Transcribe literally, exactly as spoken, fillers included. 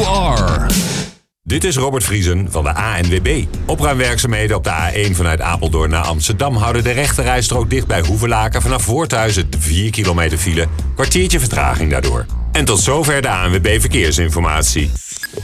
you are. Dit is Robert Vriesen van de A N W B. Opruimwerkzaamheden op de A één vanuit Apeldoorn naar Amsterdam houden de rechterrijstrook dicht bij Hoevelaken. Vanaf Voorthuizen vier kilometer file, kwartiertje vertraging daardoor. En tot zover de A N W B Verkeersinformatie.